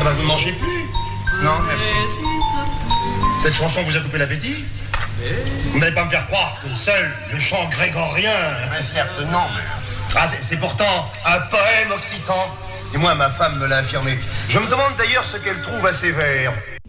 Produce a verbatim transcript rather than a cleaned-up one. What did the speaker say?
Ah bah vous ne mangez plus? Non, merci. Cette chanson vous a coupé l'appétit? Vous n'allez pas me faire croire que seul le chant grégorien... Mais certes, non, mais... Ah, c'est pourtant un poème occitan. Et moi, ma femme me l'a affirmé. Je me demande d'ailleurs ce qu'elle trouve à ces vers.